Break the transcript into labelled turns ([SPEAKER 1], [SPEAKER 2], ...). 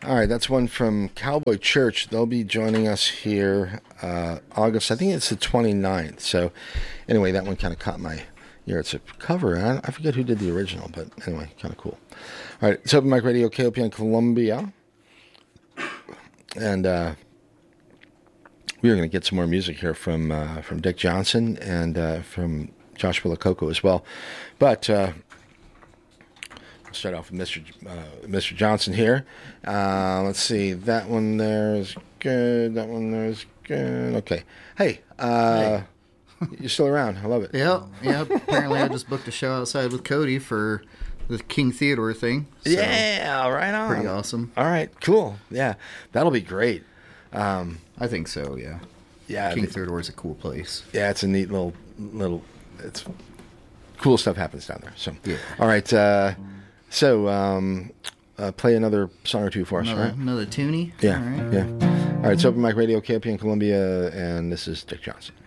[SPEAKER 1] All right, that's one from Cowboy Church. They'll be joining us here August, I think it's the 29th. So anyway, that one kind of caught my ear. It's a cover. I forget who did the original, but anyway, kind of cool. All right, it's Open Mic Radio, KOPN Columbia. And we are going to get some more music here from Dick Johnson and from Josh Willicoco as well. But start off with Mr. Johnson here. Let's see. That one there is good. That one there is good. Okay. Hey, you're still around. I love it.
[SPEAKER 2] Yeah. Apparently, I just booked a show outside with Cody for the King Theodore thing. So
[SPEAKER 1] yeah, right on.
[SPEAKER 2] Pretty awesome.
[SPEAKER 1] All right, cool. Yeah, that'll be great.
[SPEAKER 2] I think so. Yeah.
[SPEAKER 1] Yeah.
[SPEAKER 2] King Theodore is a cool place.
[SPEAKER 1] Yeah, it's a neat little. It's cool stuff happens down there. So
[SPEAKER 2] yeah.
[SPEAKER 1] All right. So, play another song or two for us, right?
[SPEAKER 2] Another toonie?
[SPEAKER 1] Yeah,
[SPEAKER 2] all right.
[SPEAKER 1] yeah. All right, it's Open Mic Radio, KOPN Columbia, and this is Dick Johnson.